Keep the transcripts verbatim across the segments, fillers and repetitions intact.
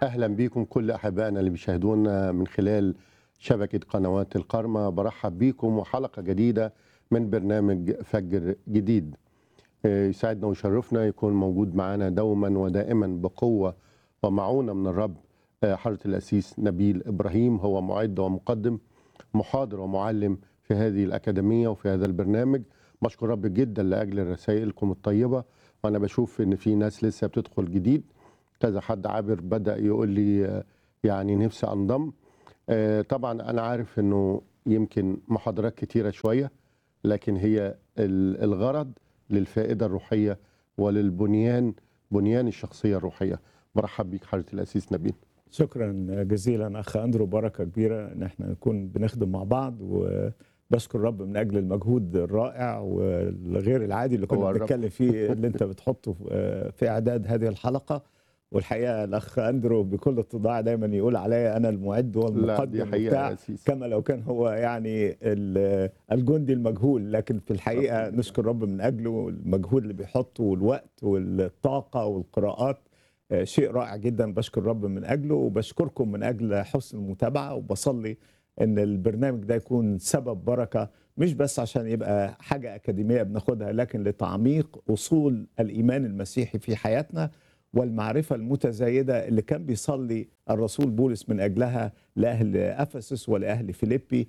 أهلا بيكم كل أحبائنا اللي بيشاهدونا من خلال شبكة قنوات القرمة. برحب بيكم وحلقة جديدة من برنامج فجر جديد. آه، يسعدنا ويشرفنا يكون موجود معنا دوما ودائما بقوة ومعونة من الرب آه، حضرة الأسيس نبيل إبراهيم. هو معد ومقدم محاضر ومعلم في هذه الأكاديمية وفي هذا البرنامج. بشكر رب جدا لأجل رسائلكم الطيبة، وأنا بشوف إن في ناس لسه بتدخل جديد. كذا حد عابر بدأ يقول لي آه، يعني نفسي أنضم. آه، طبعا أنا عارف إنه يمكن محاضرات كتيرة شوية، لكن هي ال- الغرض للفائدة الروحية وللبنيان، بنيان الشخصية الروحية. برحب بيك حضرة الأسيس نبيل. شكرا جزيلا اخ اندرو، بركه كبيره ان احنا نكون بنخدم مع بعض، وبشكر الرب من اجل المجهود الرائع والغير العادي اللي كنا هو الرب. بنتكلم فيه اللي انت بتحطه في اعداد هذه الحلقه. والحقيقه الاخ اندرو بكل اتضاع دايما يقول عليا انا المعد لا، دي والمقدم حقيقة يا وبتاع، أسيس. كما لو كان هو يعني ال- الجندي المجهول. لكن في الحقيقه نشكر الرب من اجله المجهود اللي بيحطه والوقت والطاقه والقراءات. آه، شيء رائع جدا، بشكر الرب من اجله وبشكركم من اجل حسن المتابعه، وبصلي ان البرنامج ده يكون سبب بركه، مش بس عشان يبقى حاجه اكاديميه بناخدها، لكن لتعميق اصول الايمان المسيحي في حياتنا والمعرفه المتزايده اللي كان بيصلي الرسول بولس من اجلها لاهل افسس ولاهل فيليبي،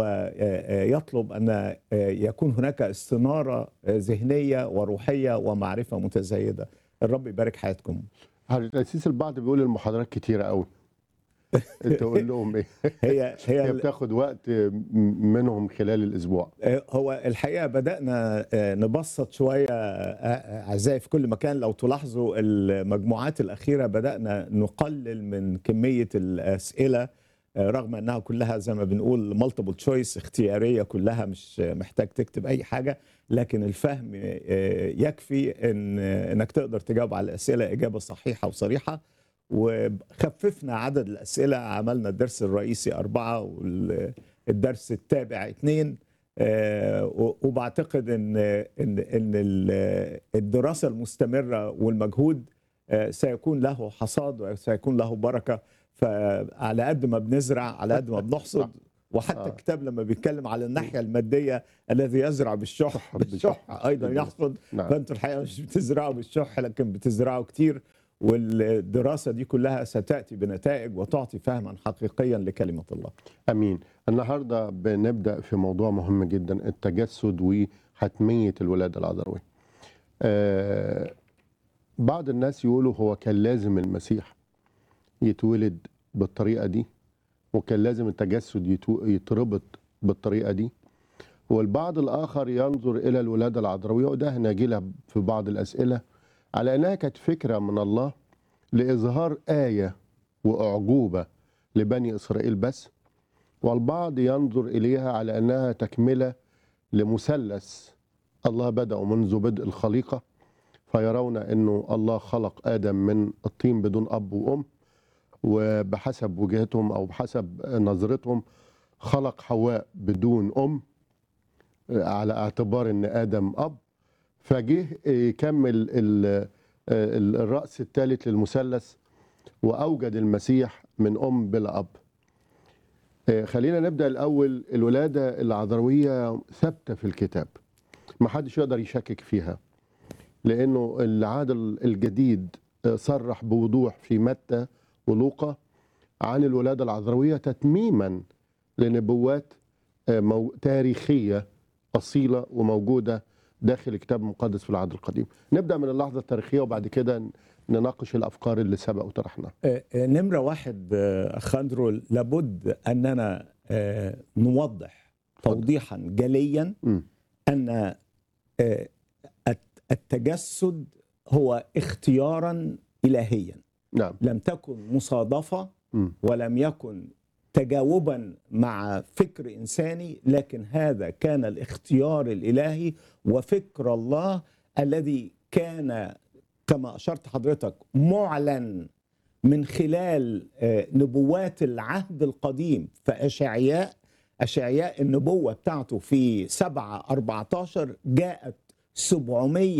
ويطلب ان يكون هناك استناره ذهنيه وروحيه ومعرفه متزايده. الرب يبارك حياتكم. حضرة الأسيس البعض بيقول المحاضرات كتيرة قوي، أنت قول لهم إيه؟ هي هي هي ال- بتاخد وقت منهم خلال الأسبوع. هو الحقيقه بدانا نبسط شويه اعزائي في كل مكان. لو تلاحظوا المجموعات الاخيره بدانا نقلل من كميه الاسئله، رغم انها كلها زي ما بنقول مالتيبل تشويس، اختياريه كلها، مش محتاج تكتب اي حاجه، لكن الفهم يكفي ان انك تقدر تجاوب على الاسئله اجابه صحيحه وصريحه. وخففنا عدد الاسئله، عملنا الدرس الرئيسي اربعه والدرس التابع اثنين. آه، وبعتقد ان ان ان ال- الدراسه المستمره والمجهود آه، سيكون له حصاد وسيكون له بركه. فعلى قد ما بنزرع على قد ما بنحصد. صح. وحتى آه. الكتاب لما بيتكلم على الناحيه الماديه، الذي يزرع بالشح صح، بالشح بالشح. ايضا يحصد. نعم. فانتوا الحقيقه مش بتزرعوا بالشح، لكن بتزرعوا كتير. والدراسه دي كلها ستاتي بنتائج وتعطي فهما حقيقيا لكلمه الله. امين. النهارده بنبدا في موضوع مهم جدا، التجسد وحتميه الولاده العذراويه. آه بعض الناس يقولوا هو كان لازم المسيح يتولد بالطريقه دي، وكان لازم التجسد يتو- يتربط بالطريقه دي. والبعض الاخر ينظر الى الولاده العذراويه، وده هنجي لها في بعض الاسئله، على انها كانت فكره من الله لاظهار ايه واعجوبه لبني اسرائيل بس. والبعض ينظر إليها على أنها تكملة لمثلث الله بدأ منذ بدء الخليقة، فيرون أنه الله خلق آدم من الطين بدون أب وأم، وبحسب وجهتهم أو بحسب نظرتهم خلق حواء بدون أم على اعتبار أن آدم أب، فجه يكمل ال- ال- الرأس الثالث للمثلث وأوجد المسيح من أم بلا أب. آه، خلينا نبدأ الأول. الولادة العذراوية ثابتة في الكتاب، ما حدش يقدر يشكك فيها، لأنه العهد الجديد آه، صرح بوضوح في متى ولوقا عن الولادة العذراوية تتميما لنبوات آه، مو- تاريخية أصيلة وموجودة داخل الكتاب المقدس في العهد القديم. نبدأ من اللحظة التاريخية وبعد كده نناقش الأفكار اللي سبق وطرحناها. آه، آه، نمرة واحد، آه، أخ أندرو، لابد أننا آه، نوضح اتفضل. توضيحا جليا مم. أن آه، الت- التجسد هو اختيارا إلهيا، نعم. لم تكن مصادفة مم. ولم يكن تجاوبا مع فكر إنساني، لكن هذا كان الاختيار الإلهي وفكر الله الذي كان كما أشرت حضرتك معلن من خلال آه، نبوات العهد القديم. فأشعياء أشعياء النبوة بتاعته في سبعة أربعتاشر جاءت سبعمية